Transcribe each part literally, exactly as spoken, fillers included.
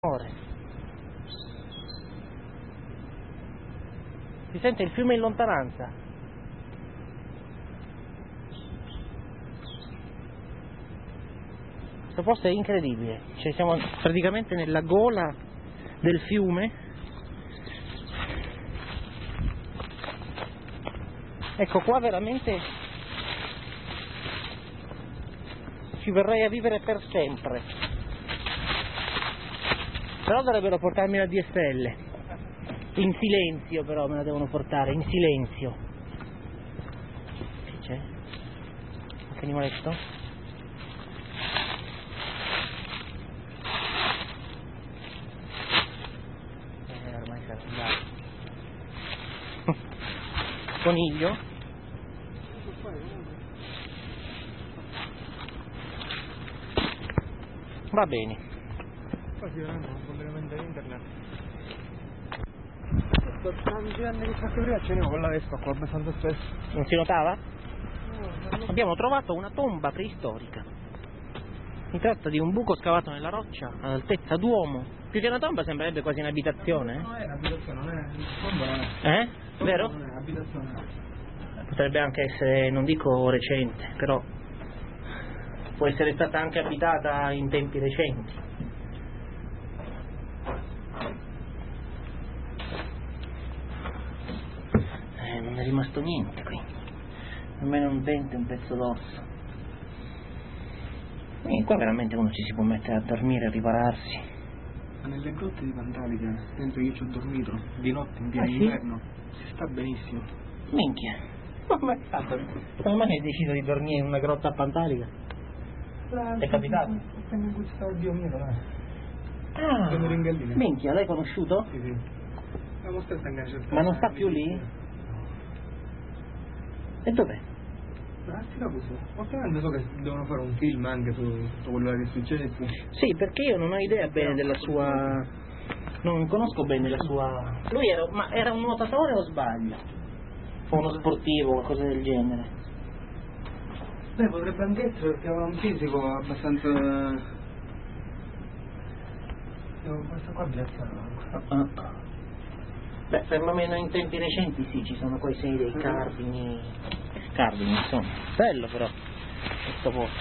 Si sente il fiume in lontananza. Questo posto è incredibile, cioè siamo praticamente nella gola del fiume. Ecco, qua veramente ci verrei a vivere per sempre. Però dovrebbero portarmi la D S L. In silenzio però me la devono portare, in silenzio. Che c'è? Che animaletto? Eh, ormai sarà andato. Coniglio? Va bene. Quasi veramente un collegamento internet. Sto tanti anni di fattoria ce n'ho con la Vespa qua abbastanza spesso. Non si notava? No, non... Abbiamo trovato una tomba preistorica. Si tratta di un buco scavato nella roccia ad altezza d'uomo. Più che una tomba sembrerebbe quasi un'abitazione. No, è un'abitazione, non è. Tomba non è. Eh? Tomba Vero? Non è abitazione. Potrebbe anche essere, non dico recente, però può essere stata anche abitata in tempi recenti. Eh, non è rimasto niente qui, nemmeno un dente, un pezzo d'osso. E qua veramente uno ci si può mettere a dormire, a ripararsi. Ma nelle grotte di Pantalica, dentro io ci ho dormito, di notte in pieno Ah, sì? inverno, si sta benissimo. Minchia, come hai fatto? Come mai hai deciso di dormire in una grotta a Pantalica? È capitato? Quando in cui stava Dio mio, là. Ah, Sono ringallina. minchia, l'hai conosciuto? Sì, sì. Siamo stati anche a cercare. Ma non sta più lì? E dov'è? Ah, sì, Siracusa. Ovviamente so che devono fare un film anche su tutto quello che è successo. Sì, perché io non ho idea bene della sua... non conosco bene la sua... Lui era... ma era un nuotatore o sbaglio? O uno sportivo, qualcosa del genere? Beh, potrebbe anche essere perché aveva un fisico abbastanza... Devo questa qua Ah. Beh, perlomeno in tempi recenti sì, ci sono quei sei dei cardini... Cardini, insomma. Bello però, questo posto.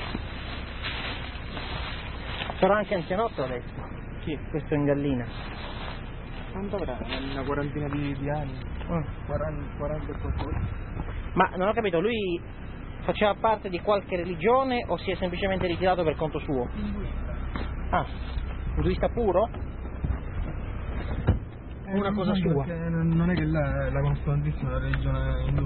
Però anche anzianotto adesso. Chi? Questo in gallina. Quanto avrà? Una quarantina di, di anni. Ah. quaranta, quaranta e qualcosa. Ma non ho capito, lui faceva parte di qualche religione o si è semplicemente ritirato per conto suo? Ah, induista puro? Eh, Una cosa non sua. perché Non non è che la, la conosco tantissimo la religione indù.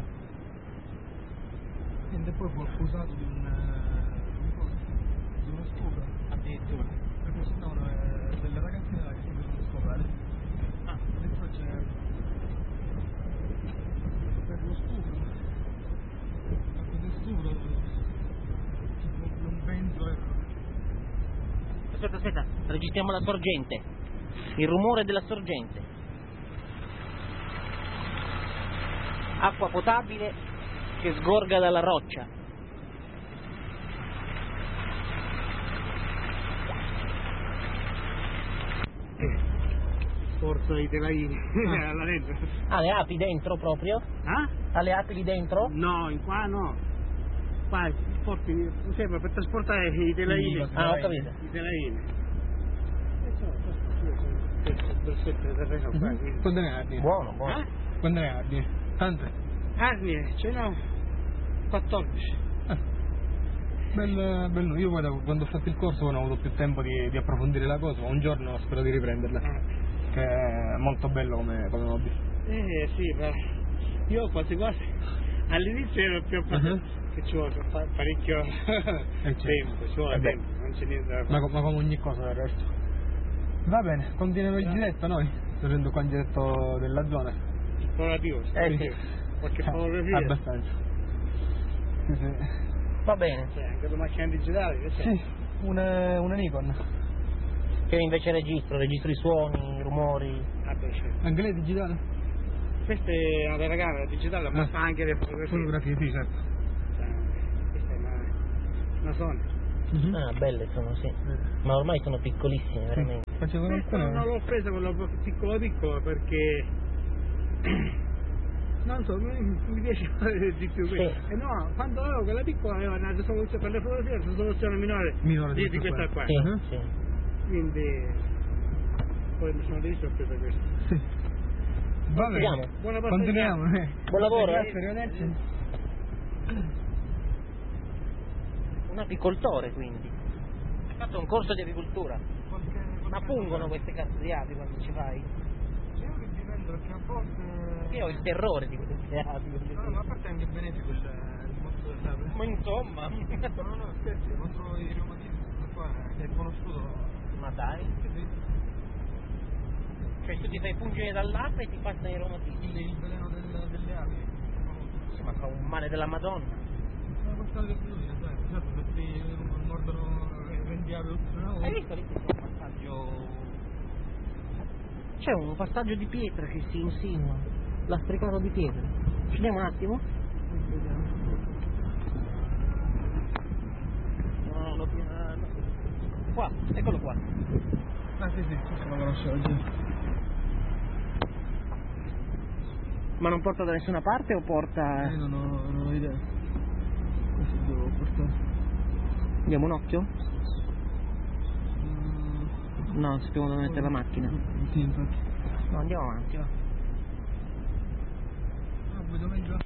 E poi fu accusato di un... di cosa? Di uno stupro. Addirittura. Perché sennavano eh, delle ragazzine là che si possono scopare. Ah. Addirittura c'è... per lo stupro. Per lo stupro... non penso... Aspetta, aspetta, registriamo la sorgente. Il rumore della sorgente. Acqua potabile che sgorga dalla roccia. Forza i telaini. Ah. Là dentro. Ha le api dentro proprio? Ah? Ha le api lì dentro? No, in qua no. Qua porti, mi sembra per trasportare i telaini. Ah, ho capito. I telaini. Quando ne arnie? Buono, buono. Eh? Quando ne arnie? Tante? Arnie, ce n'ho quattordici. Eh. Bello, bello, io guarda, quando ho fatto il corso non ho avuto più tempo di, di approfondire la cosa, ma un giorno spero di riprenderla. Eh. Che è molto bello come, come hobby. Eh sì, beh. Io quasi quasi all'inizio ero più appassionato. Uh-huh. Che ci vuole fa- parecchio eh, tempo, ci vuole eh tempo, non c'è niente da fare. Ma, ma come ogni cosa del resto. Va bene, continuiamo il giretto noi, facendo qua il giretto della zona. Esplorativo, eh sì. Qualche fotografia? Abbastanza. Sì, sì. Va bene. C'è anche la macchina digitale, che c'è? Sì, una, una Nikon. Che invece registro, registro i suoni, i rumori. Ah beh, certo. Anche lei è digitale? Questa è una telecamera digitale, ma fa anche le fotografie. Fotografie, sì, certo. Questa è una, una Sony. Mm-hmm. Ah, belle sono, sì. Ma ormai sono piccolissime, veramente. Sì. Facevo qualcuno... Non l'ho presa quella piccola piccola perché... non so, mi, mi piaceva di più questa. Sì. E no, quando avevo quella piccola aveva una risoluzione per le fotografie, una risoluzione minore, minore di, di questa qua. Sì, uh-huh. Sì. Quindi poi mi sono diviso e ho preso questa. Sì. Va bene. Buona continuiamo. Buon lavoro. Grazie, arrivederci. Un apicoltore quindi. Hai fatto un corso di apicoltura. Qualche, qualche Ma fungono queste cazzo di api quando ci fai? Io che dipende perché a volte... Io ho il terrore di queste api. No, ma a parte anche benefico il, il mondo delle api. Ma insomma. No, no, scherzi, contro i reumatismi, qua è conosciuto. Ma dai. Sì. Cioè tu ti fai pungere dall'ape e ti passano i reumatismi. Il veleno del, delle api. Sì, ma fa un male della Madonna. È una questione di abitudine, sai. Certo, se ti mordono venti api tutti una volta. Hai visto lì che c'è un passaggio... C'è un passaggio di pietra che si insinua. Lastricato di pietra. Scendiamo un attimo? Piano, piano. Qua, eccolo qua. Ah sì sì, questo lo conoscevo già. Ma non porta da nessuna parte o porta... Eh, non ho, non ho idea. Questo devo portare. Diamo un occhio? Mm. No, sappiamo dove mettere la macchina. Sì, infatti. No, andiamo avanti, va. Ah, vuoi dove già?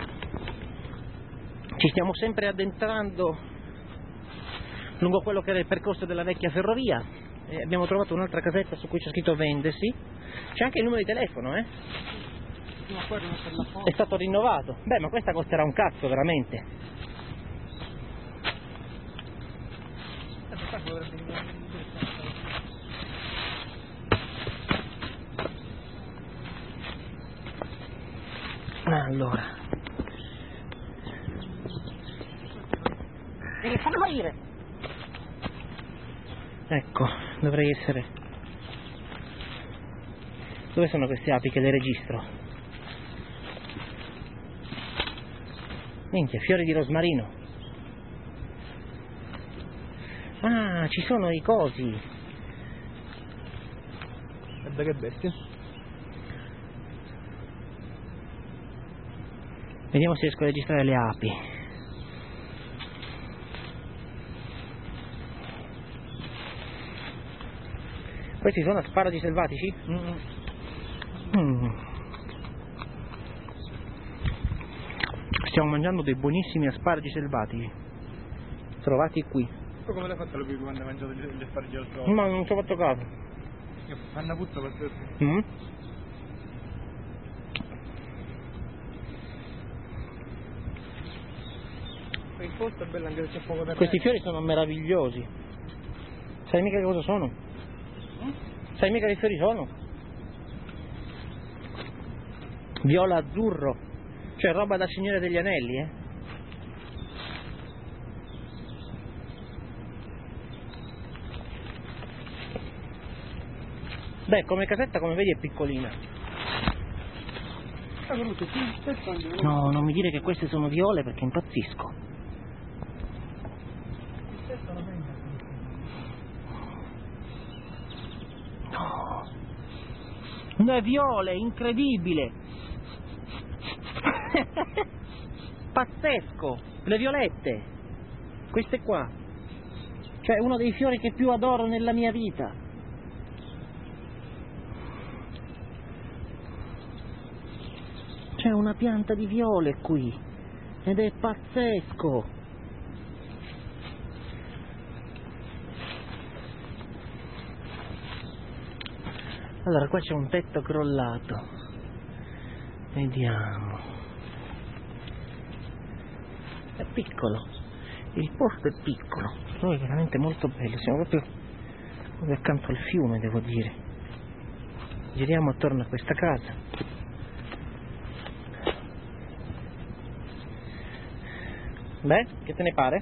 Ci stiamo sempre addentrando lungo quello che era il percorso della vecchia ferrovia. E abbiamo trovato un'altra casetta su cui c'è scritto vendersi. C'è anche il numero di telefono, eh? È stato rinnovato. Beh, ma questa costerà un cazzo, veramente. Allora. Devi farlo morire. Ecco, dovrei essere... Dove sono queste api che le registro? Minchia, fiori di rosmarino. Ah, ci sono i cosi. Guarda che bestia. Vediamo se riesco a registrare le api. Questi sono asparagi selvatici? Mm. Mm. Stiamo mangiando dei buonissimi asparagi selvatici, trovati qui. Tu come l'hai fatto lui quando hai mangiato gli asparagi al suolo? Ma non ci ho fatto caso. Fanno puzza per questo. Mm. Il posto è bello anche se c'è poco da Questi fiori sono meravigliosi. Sai mica che cosa sono? Mm? Sai mica che fiori sono? Viola azzurro. Cioè roba da Signore degli Anelli, eh? Beh, come casetta, come vedi, è piccolina. No, non mi dire che queste sono viole perché impazzisco. No. Le viole, incredibile. Pazzesco, le violette, queste qua, cioè uno dei fiori che più adoro nella mia vita. C'è una pianta di viole qui ed è pazzesco. Allora qua c'è un tetto crollato, vediamo. È piccolo, il posto è piccolo, però è veramente molto bello, siamo proprio, proprio accanto al fiume, devo dire. Giriamo attorno a questa casa. Beh, che te ne pare?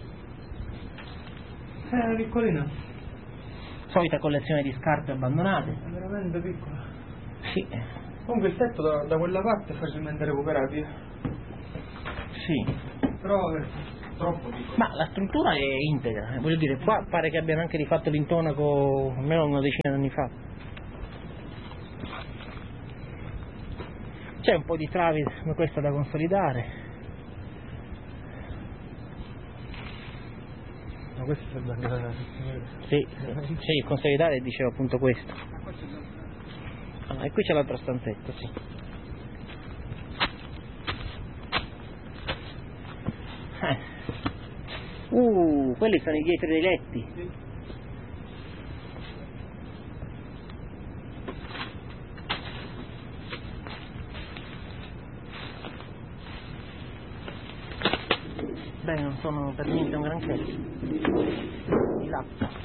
È una piccolina. Solita collezione di scarpe abbandonate. È veramente piccola. Sì. Comunque il tetto da, da quella parte è facilmente recuperabile. Sì. Però Troppo piccolo. Ma la struttura è integra, voglio dire, qua pare che abbiano anche rifatto l'intonaco almeno una decina di anni fa. C'è un po' di travi come questa da consolidare. Ma questo serve anche da... Sì, sì, sì, il consolidare diceva appunto questo. Ah, e qui c'è l'altra stanzetta, sì. Eh. Uh, quelli sono i dietro dei letti. Beh, non sono per niente un granché. Di latta.